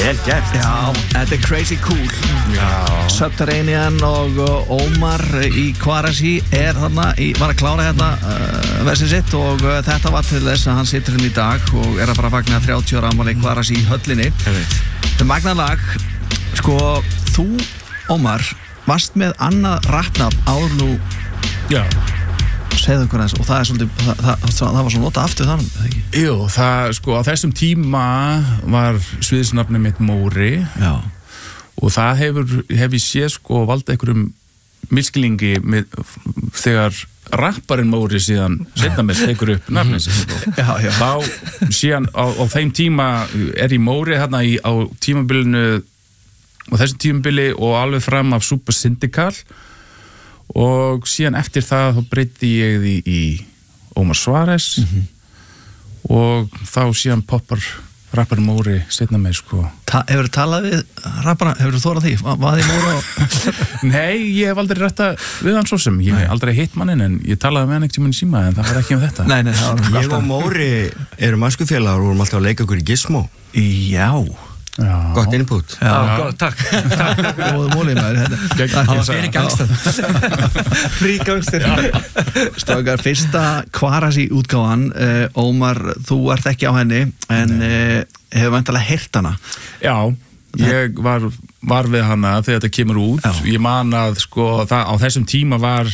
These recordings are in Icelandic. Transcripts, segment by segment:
Vel gert. Já, þetta crazy cool. Subterranean og Ómar í Kvarasi var að klára hérna versið sitt og þetta var til þess að hann situr í dag og að fara að fagna 30 ára afmæli Kvarasi í höllinni. Þetta magnað lag. Sko, þú, Ómar, varst með annað rappnafn áður nú. Já. Segðu okkur eins og það svolítið, það var svo notað aftur þannig, eða ekki? Jú, það, sko, á þessum tíma var sviðsnafnið mitt Móri. Já. Og það hef ég séð, sko, valda einhverjum misskilningi þegar rapparinn Móri síðan setna með tekur upp nafnið sitt, sko. Já. Þá síðan á þeim tíma ég Móri hérna á tímabilinu, á þessum tímabili og alveg fram af Super Syndical. Og síðan eftir það þá breyti ég því í Ómar Suárez og þá síðan poppar rapparinn Móri setna með, sko. Hefur þú talað við rapparna, hefur þú þórað því? Var þið Móri á? Nei, ég hef aldrei rættað við hann svo sem. Ég hef aldrei hitt mannin en ég talaði með hann ekkert í síma en það var ekki þetta. Nei, það var ég og Móri erum æskufélagar og vorum alltaf að leika okkur í Gizmo. Já. Gott input. Já, gott, takk. Góðu mólið maður. Það var fyrir gangstar. Frí gangstar. Stókar, fyrsta Kvarasi útgáfan, Ómar, þú ert ekki á henni, en hefur væntanlega heyrt hana. Já, ég var við hana þegar þetta kemur út. Ég man að, sko, á þessum tíma var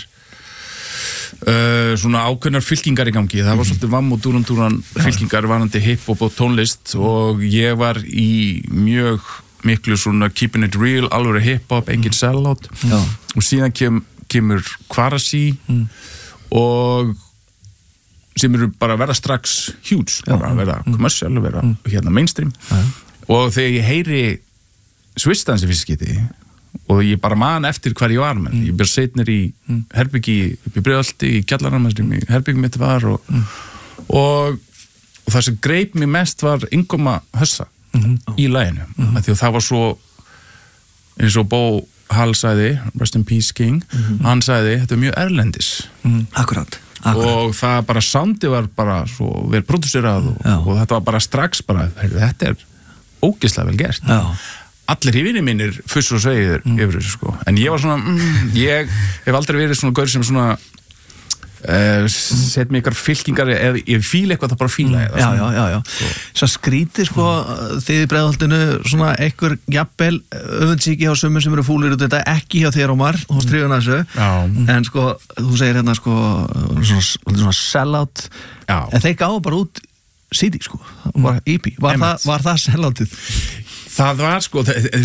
svona ákveðnar fylkingar í gangi. Það var svolítið vamm og dúran fylkingar varandi hip-hop og tónlist og ég var í mjög miklu svona keeping it real, alveg hip-hop, engin sellout og síðan kemur Kvarasi og sem eru bara að vera strax huge, bara að vera commercial, að vera hérna mainstream og þegar ég heyri Swiss Dance í fyrsta skipti og ég bara man eftir hvar ég var menn. Ég byrði setnir í herbyggi upp í Breiðholti, í kjallarann í herbyggi mitt var og það sem greip mér mest var Ingoma Hössa í laginu því að það var svo eins og Bo Hall sagði, Rest in Peace King hann sagði, þetta er mjög erlendis Akkurat. Og það bara soundi var bara svo vel producerað og þetta var bara strax bara, þetta er ógeðslega vel gert. Allir í vinni mínir fuss og segir yfir þessu, sko. En ég var svona, ég hef aldrei verið svona gaur sem svona set mig ykkur fylkingar eða ég fíla eitthvað það bara fíla Já. Svo skrítið, sko, þið í Breiðholtinu svona einhver jafnvel öfundsíki hjá sumum sem eru fúlir út þetta ekki hjá þér Ómar, þú skrifur þessu en sko, þú segir hérna sko svona sellout en þeir gáðu bara út CD, sko, bara EP var það selloutið? Það var sko,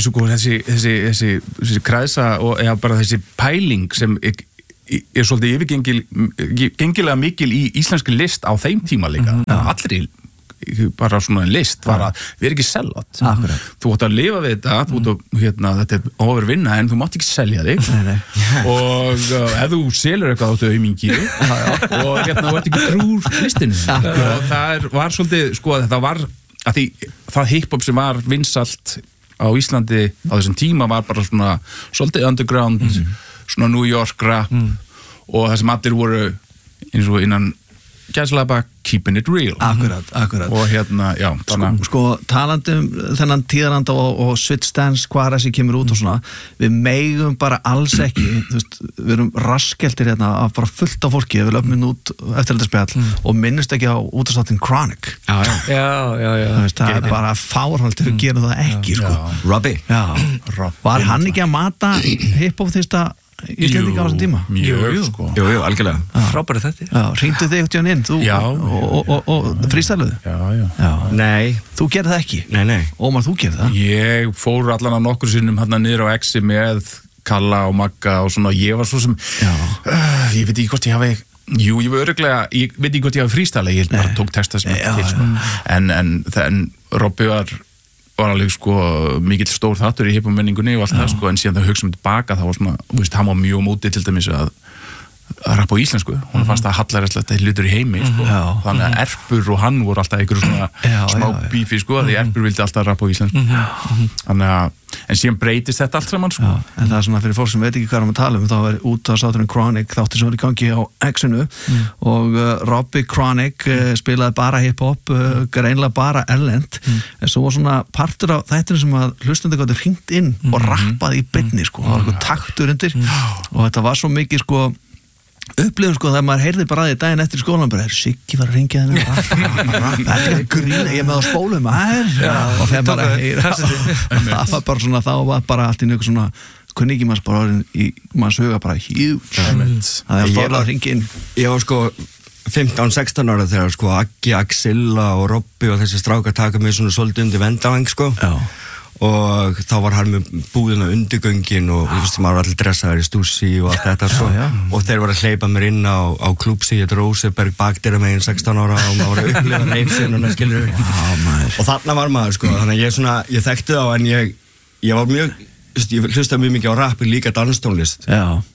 þessi kræsa og eða bara þessi pæling sem er svolítið yfirgengilega mikil í íslenski list á þeim tíma líka. Allir bara svona list var að við erum ekki sellout. Þú átt að lifa við þetta, þú átt að, þetta er ofurvinna en þú mátt ekki selja þig og ef þú selur eitthvað áttu aumingi og þú ert ekki trúr listinu og það var svolítið, sko, þetta var að því það hip-hop sem var vinsalt á Íslandi á þessum tíma var bara svona svolítið underground, svona New York rap og það sem allir voru eins og innan gæslappa keeping it real. Akkurat. Og hérna, já. Sko talandi þennan tíðaranda og Swiss Dance, Kvarasi kemur út og svona, við megum bara alls ekki, þú veist, við erum raskeltir hérna af bara fullt af fólki, við löfum út eftir þetta spjall og minnust ekki á útastáttin Chronic. Já. Það er bara fárhaldur að gera það ekki, sko. Robbie. Var hann ekki að mata hip-hop þýsta Íslendinga á þessum tíma? Jú, sko. Jú, algjörlega. Frábæri þetta. Hringdu þig ekkert inn, þú og frístæluðu? Já. Nei. Þú gerði það ekki? Nei. Ómar, þú gerði það? Ég fór allan á nokkur sinnum hérna niður á Exi með Kalla og Magga og svona, ég var svo sem ég veit ekki hvort ég hafi ég veit ekki hvort ég hafi frístæla, ég bara tók texta sem til, sko. En Robby var alveg, sko, mikill stór þáttur í hip-hop menningunni og allt það, sko, en síðan það hugsaum tilbaka, það var svona, þú veist, hann var mjög mótið til dæmis að að rappa á íslensku, hún fannst að hallærislegt hlutur í heimi, sko. Þannig að Erpur og hann voru alltaf einhverju svona smá bífi, sko, því Erpur vildi alltaf rappa á íslensku. Þannig að, en síðan breytist þetta allt saman, sko. En það er svona fyrir fólk sem veit ekki hvað að tala þá var út af sáturinn Chronic, þáttur sem var í gangi á X-inu og Robbie Chronic spilaði bara hip-hop, greinlega bara erlend, en svo var svona partur af þættinu sem að hlustandi gátu hringt inn og rappaði í beinni, sko. Það var eitthvað taktur undir og þetta var svo mikið, sko, upplifum, sko, þegar maður heyrði bara að því daginn eftir skólan bara, Siggi var að ringja þennan þetta er grín, ég með á spólum og þegar bara það var bara svona, þá var bara allt í njög svona, kunni ekki maður bara orðin í maður söga bara huge það er bara að ringja inn. Ég var sko 15-16 ára þegar sko Aggi, Axilla og Robby og þessi strákar taka mig svona svolítið undir vendavæng, sko. Og þá var hann með búðina undirgöngin og maður var allir dressaður í stússi og allt þetta, sko. Og þeir voru að hleypa mér inn á klúbsi í Róseberg bakdýramegin 16 ára og maður voru að upplifa reifsinn og skilur og þarna var maður, sko. Þannig að ég þekkti þá en ég var mjög, ég hlustaði mjög mikið á rappi, líka danstónlist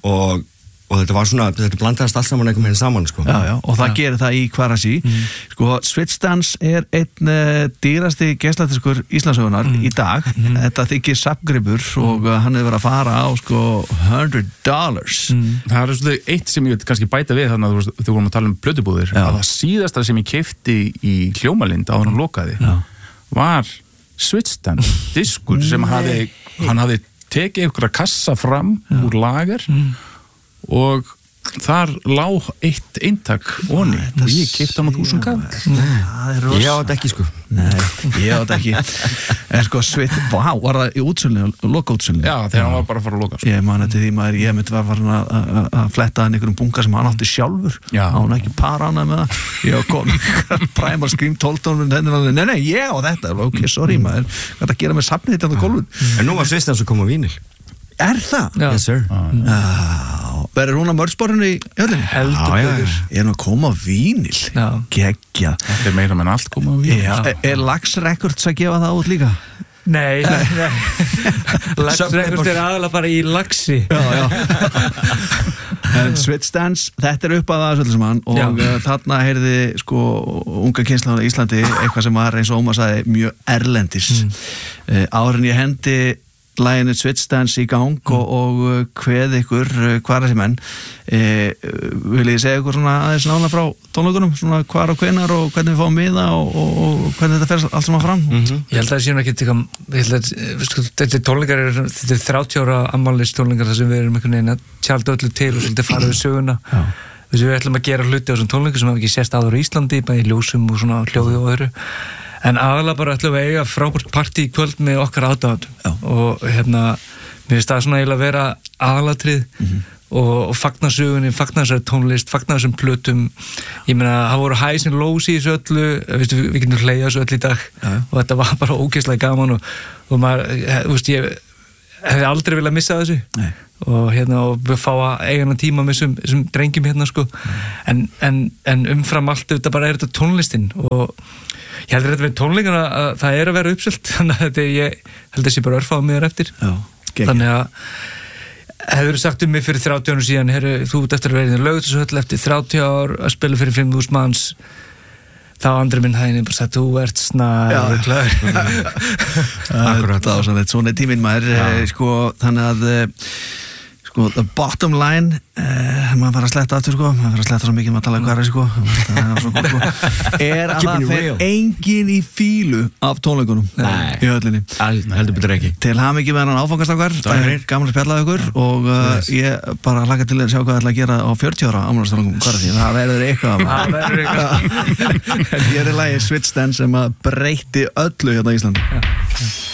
og þetta var svona, þetta blandaðist allt saman einhvern veginn saman, sko. Og það gerir það í Kvarasi. Sko, Switchdance er einn dýrasti geislatiskur Íslandssögunar í dag. Þetta þykir safngripur og hann hefur verið að fara á, sko, $100. Það er svona eitt sem ég vil kannski bæta við þannig að þú vorum að tala um plötubúðir, að það síðasta sem ég keypti í Hljómalind áður hann lokaði var Switchdance diskur sem hann hafði tekið einhverja kassa fram úr lager og þar lá eitt eintak onni og ég keypti hann á 1000 kall. Ég á þetta ekki, sko. Nei, ég á þetta ekki. En sko, var það í útsölunni, lokaútsölunni? Já, þegar hann var bara að fara að loka, sko. Ég man eftir því maður, ég myndi var að fletta hann einhverjum bunga sem hann átti sjálfur. Hann ekki paránað með það. Ég kom Primal Scream 12 nei, ég á þetta. Ok, sorry maður, hvað það gera með safnið þetta á gólfun? En nú var Switchdance að koma á vínil. Er það? Yes, sir. Verður hún á mörgsborinu í höllinni? Heldur. Ég er nú að koma á vínil. Geggja. Þetta er meira menn allt koma á vínil. Er Lax Records að gefa það út líka? Nei. Lax Records er aðalega bara í laxi. En Switchdance, þetta er upp að það svolítið sem hann og þarna heyrði, sko, unga kynslaðan í Íslandi eitthvað sem var eins og Ómar sagði mjög erlendis. Áður en ég hendi laginu Switchdance í gang og kveð ykkur Kvarasi menn vil ég segja ykkur svona aðeins nána frá tónleikunum, svona hvar og hvenar og hvernig við fáum miða og hvernig þetta fer allt saman fram. Ég held að það séum ekki þetta tónleikar þetta er 30 ára afmælis tónleikar þar sem við erum einhvern veginn að tjalda öllu til og svolítið fara við söguna. Við ætlum að gera hluti á þessum tónleikum sem hafa ekki sést áður í Íslandi, bæði ljósum og svona hljóði og öðru. En aðalega bara ætlum við að eiga frábært partí í kvöld með okkar aðdáendum og mér finnst það svona eiginlega að vera aðalatrið og fagna sögunni, fagna þessari tónlist, fagna þessum plötum. Ég meina, það voru highs and lows í þessu öllu, við getum hleyjað þessu öll í dag og þetta var bara ógeðslega gaman og maður, ég hefði aldrei viljað missa þessu. Og við fá að eiga tíma með þessum drengjum sko. En umfram allt þetta bara er þetta tónlistin og ég heldur þetta við tónleikana að það er að vera uppselt þannig að ég held þessi bara örfáða með þér eftir. Þannig að hefur sagt mig fyrir 30 árum síðan þú ert eftir að vera í Laugardalshöll eftir 30 ár að spila fyrir 5.000 manns þá Andri minn hægni bara sagt þú ert snarklár. Akkurat, svona er tíminn maður sko, þannig að the bottom line maður fara að sletta aftur maður fara að sletta svo mikið maður tala er að það fer engin í fílu af tónleikunum í höllinni heldur betur ekki til hamingju með hann áfangast okkar gaman að spjalla ykkur og ég bara hlakka til að sjá hvað það ætla að gera á 40 ára afmælistónleikum það verður eitthvað en hér er lagið Switchdance sem að breytti öllu hérna í Íslandi